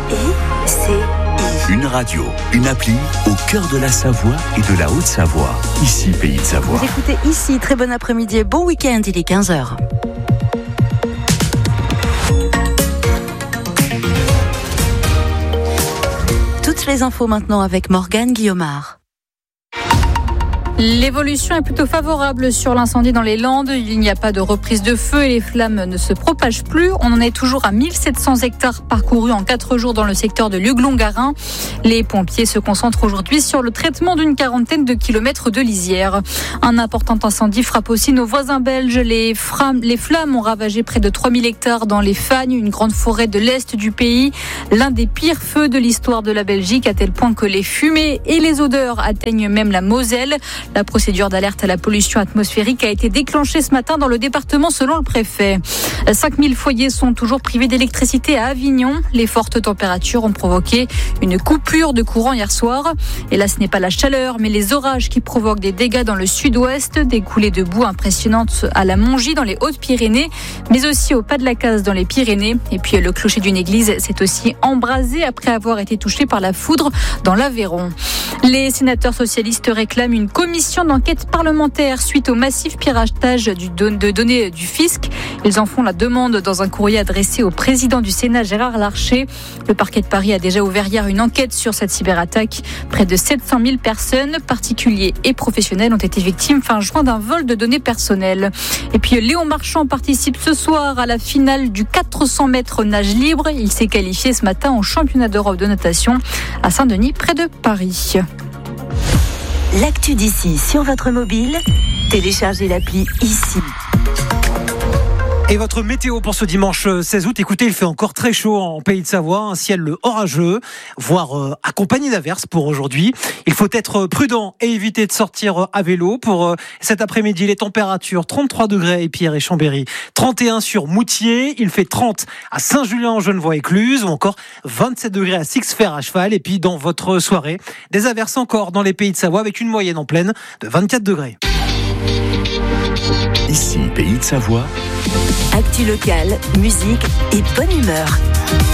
Une radio, une appli au cœur de la Savoie et de la Haute-Savoie. Ici, Pays de Savoie. Vous écoutez ici, très bon après-midi et bon week-end, il est 15h. Toutes les infos maintenant avec Morgane Guillaumard. L'évolution est plutôt favorable sur l'incendie dans les Landes. Il n'y a pas de reprise de feu et les flammes ne se propagent plus. On en est toujours à 1700 hectares parcourus en 4 jours dans le secteur de Luglon-Garin. Les pompiers se concentrent aujourd'hui sur le traitement d'une 40aine de kilomètres de lisière. Un important incendie frappe aussi nos voisins belges. Les flammes ont ravagé près de 3000 hectares dans les Fagnes, une grande forêt de l'Est du pays. L'un des pires feux de l'histoire de la Belgique, à tel point que les fumées et les odeurs atteignent même la Moselle. La procédure d'alerte à la pollution atmosphérique a été déclenchée ce matin dans le département selon le préfet. 5000 foyers sont toujours privés d'électricité à Avignon. Les fortes températures ont provoqué une coupure de courant hier soir. Et là, ce n'est pas la chaleur, mais les orages qui provoquent des dégâts dans le sud-ouest, des coulées de boue impressionnantes à la Mongie dans les Hautes-Pyrénées, mais aussi au Pas de la Casse dans les Pyrénées. Et puis le clocher d'une église s'est aussi embrasé après avoir été touché par la foudre dans l'Aveyron. Les sénateurs socialistes réclament une commission d'enquête parlementaire suite au massif piratage de données du fisc. Ils en font la demande dans un courrier adressé au président du Sénat, Gérard Larcher. Le parquet de Paris a déjà ouvert hier une enquête sur cette cyberattaque. Près de 700 000 personnes, particuliers et professionnels, ont été victimes fin juin d'un vol de données personnelles. Et puis Léon Marchand participe ce soir à la finale du 400 mètres nage libre. Il s'est qualifié ce matin au championnat d'Europe de natation à Saint-Denis, près de Paris. L'actu d'ici sur votre mobile, téléchargez l'appli ici. Et votre météo pour ce dimanche 16 août, écoutez, il fait encore très chaud en Pays de Savoie, un ciel orageux, voire accompagné d'averses pour aujourd'hui. Il faut être prudent et éviter de sortir à vélo. Pour cet après-midi, les températures 33 degrés à Épierre et Chambéry, 31 sur Moutier, il fait 30 à Saint-Julien-en-Genevois-Écluse ou encore 27 degrés à Sixfer à Cheval. Et puis dans votre soirée, des averses encore dans les Pays de Savoie avec une moyenne en pleine de 24 degrés. Ici, Pays de Savoie. Actu locale, musique et bonne humeur.